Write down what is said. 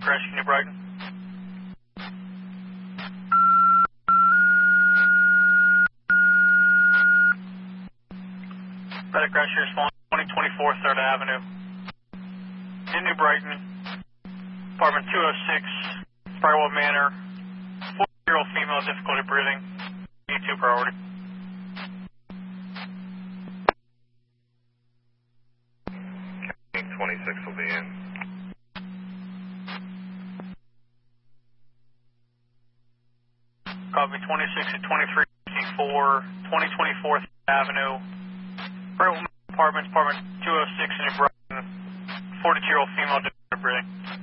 Rescue, New Brighton. Medic Rescue response 2024 3rd Avenue. In New Brighton, apartment 206, Brightwell Manor, 4-year-old female, difficulty breathing, E2 priority. County 26 will be in. Copy 26 at 2354, 2024 3rd Avenue, Brightwell Apartments, apartment 206 in New Brighton, 42-year-old female, difficulty breathing.